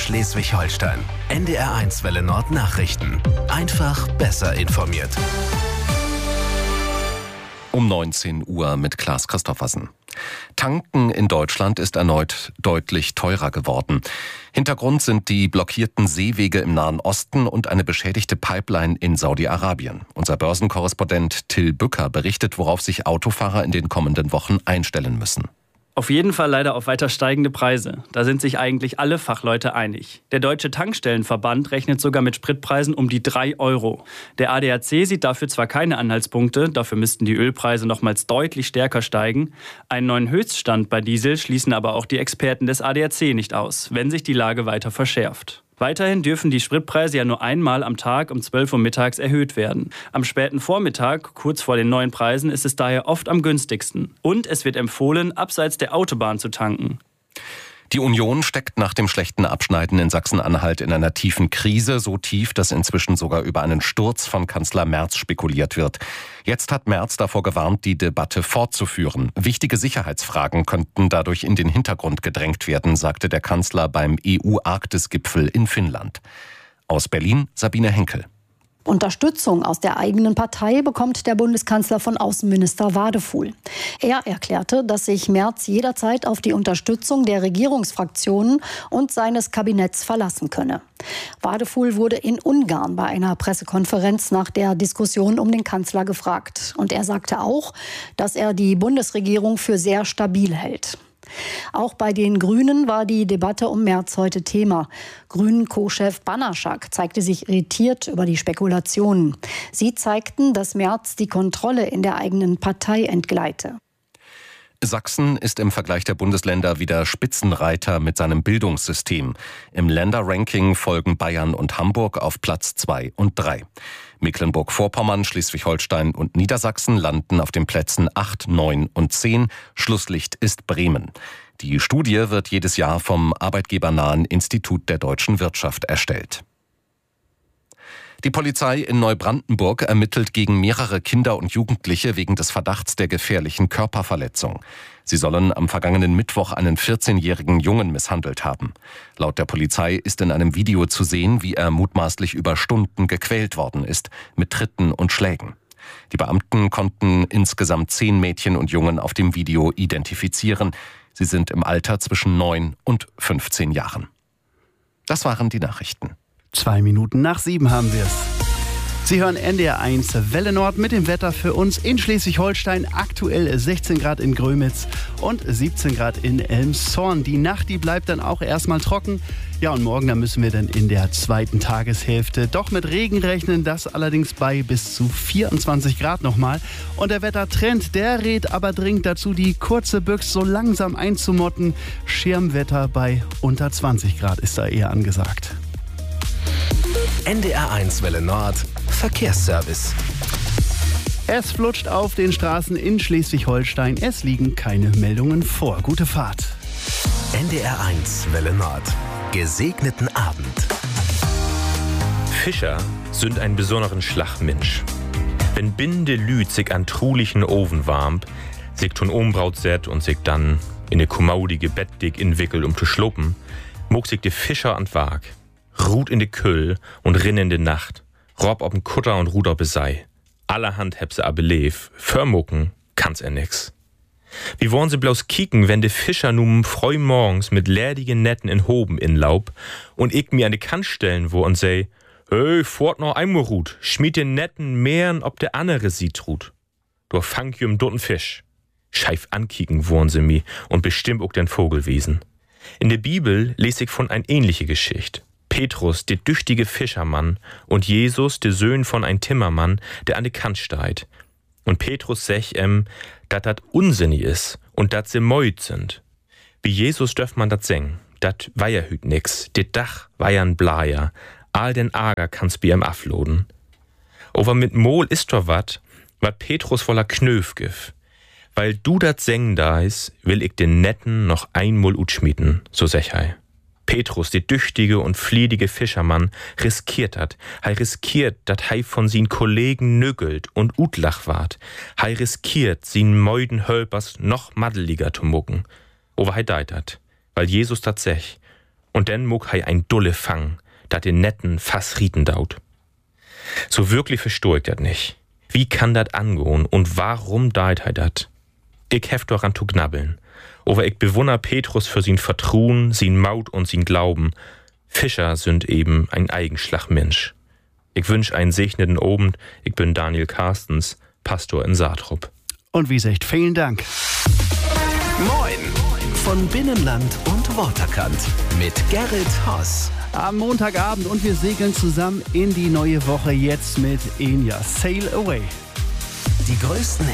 Schleswig-Holstein. NDR1 Welle Nord Nachrichten. Einfach besser informiert. Um 19 Uhr mit Klaas Christoffersen. Tanken in Deutschland ist erneut deutlich teurer geworden. Hintergrund sind die blockierten Seewege im Nahen Osten und eine beschädigte Pipeline in Saudi-Arabien. Unser Börsenkorrespondent Till Bücker berichtet, worauf sich Autofahrer in den kommenden Wochen einstellen müssen. Auf jeden Fall leider auf weiter steigende Preise. Da sind sich eigentlich alle Fachleute einig. Der Deutsche Tankstellenverband rechnet sogar mit Spritpreisen um die 3 Euro. Der ADAC sieht dafür zwar keine Anhaltspunkte, dafür müssten die Ölpreise nochmals deutlich stärker steigen. Einen neuen Höchststand bei Diesel schließen aber auch die Experten des ADAC nicht aus, wenn sich die Lage weiter verschärft. Weiterhin dürfen die Spritpreise ja nur einmal am Tag um 12 Uhr mittags erhöht werden. Am späten Vormittag, kurz vor den neuen Preisen, ist es daher oft am günstigsten. Und es wird empfohlen, abseits der Autobahn zu tanken. Die Union steckt nach dem schlechten Abschneiden in Sachsen-Anhalt in einer tiefen Krise, so tief, dass inzwischen sogar über einen Sturz von Kanzler Merz spekuliert wird. Jetzt hat Merz davor gewarnt, die Debatte fortzuführen. Wichtige Sicherheitsfragen könnten dadurch in den Hintergrund gedrängt werden, sagte der Kanzler beim EU-Arktis-Gipfel in Finnland. Aus Berlin Sabine Henkel. Unterstützung aus der eigenen Partei bekommt der Bundeskanzler von Außenminister Wadefuhl. Er erklärte, dass sich Merz jederzeit auf die Unterstützung der Regierungsfraktionen und seines Kabinetts verlassen könne. Wadefuhl wurde in Ungarn bei einer Pressekonferenz nach der Diskussion um den Kanzler gefragt. Und er sagte auch, dass er die Bundesregierung für sehr stabil hält. Auch bei den Grünen war die Debatte um Merz heute Thema. Grünen-Co-Chef Banaschak zeigte sich irritiert über die Spekulationen. Sie zeigten, dass Merz die Kontrolle in der eigenen Partei entgleite. Sachsen ist im Vergleich der Bundesländer wieder Spitzenreiter mit seinem Bildungssystem. Im Länderranking folgen Bayern und Hamburg auf Platz 2 und 3. Mecklenburg-Vorpommern, Schleswig-Holstein und Niedersachsen landen auf den Plätzen 8, 9 und 10. Schlusslicht ist Bremen. Die Studie wird jedes Jahr vom arbeitgebernahen Institut der deutschen Wirtschaft erstellt. Die Polizei in Neubrandenburg ermittelt gegen mehrere Kinder und Jugendliche wegen des Verdachts der gefährlichen Körperverletzung. Sie sollen am vergangenen Mittwoch einen 14-jährigen Jungen misshandelt haben. Laut der Polizei ist in einem Video zu sehen, wie er mutmaßlich über Stunden gequält worden ist, mit Tritten und Schlägen. Die Beamten konnten insgesamt 10 Mädchen und Jungen auf dem Video identifizieren. Sie sind im Alter zwischen 9 und 15 Jahren. Das waren die Nachrichten. 2 Minuten nach 7 haben wir es. Sie hören NDR1 Welle Nord mit dem Wetter für uns in Schleswig-Holstein. Aktuell 16 Grad in Grömitz und 17 Grad in Elmshorn. Die Nacht, die bleibt dann auch erstmal trocken. Ja, und morgen, da müssen wir dann in der zweiten Tageshälfte doch mit Regen rechnen. Das allerdings bei bis zu 24 Grad nochmal. Und der Wettertrend, der rät aber dringend dazu, die kurze Büchse so langsam einzumotten. Schirmwetter bei unter 20 Grad ist da eher angesagt. NDR1 Welle Nord Verkehrsservice. Es flutscht auf den Straßen in Schleswig-Holstein. Es liegen keine Meldungen vor. Gute Fahrt. NDR1 Welle Nord. Gesegneten Abend. Fischer sind ein besonderen Schlagmensch. Wenn Binde Lüd sich an trulichen Ofen warmt, sich tun umbraut set und sich dann in ne kumaudige Bettdick inwickelt zu schluppen, mog sich de Fischer an Wag. Ruht in de Küll und rinn in de Nacht, rob ob'n Kutter und ruht ob es sei. Allerhand heb se a beleef, vermucken kann's nix. Wie wollen sie bloß kicken, wenn de Fischer nun freu morgens mit leerdigen Netten in Hoben inlaub und ich mir an de Kant stellen wo und sei, hey, fort noch einmal ruht, schmied den Netten mehren ob de andere sie trut. Du fang jüm dotten Fisch. Scheif ankicken wollen sie mi und bestimmt auch den Vogelwesen. In der Bibel lese ich von ein ähnliche Geschichte. Petrus, der düchtige Fischermann, und Jesus, der Söhn von ein Timmermann, der an de Kant steit. Und Petrus sech dat unsinnig is und dat se meut sind. Wie Jesus dürft man dat seng, dat war ja hüt nix, det Dach war ja n Blaja, all den Ager kannst bi afloden. Aber mit Mol ist doch wat Petrus voller Knöfgif. Weil du dat seng da is, will ich den Netten noch einmal utschmieden, so sech hei. Petrus, der düchtige und fliedige Fischermann, riskiert hat. Hei riskiert, dat hei von sin Kollegen nögelt und utlach ward. Hei riskiert, sin meuden Hölpers noch maddeliger zu mucken. Aber hei deit hat, weil Jesus dat sech. Und dann muck hei ein Dulle Fang, dat den netten Fass rieten daut. So wirklich versteh ich dat nicht. Wie kann dat angehen und warum deit hei dat? Ich hef doch an zu knabbeln. Aber ich bewunner Petrus für sein Vertrauen, sein Maut und sein Glauben. Fischer sind eben ein Eigenschlagmensch. Ich wünsch einen segneten Abend. Ich bin Daniel Carstens, Pastor in Saatrup. Und wie gesagt, vielen Dank. Moin von Binnenland und Waterkant mit Gerrit Haas. Am Montagabend und wir segeln zusammen in die neue Woche jetzt mit Enya. Sail Away. Die größten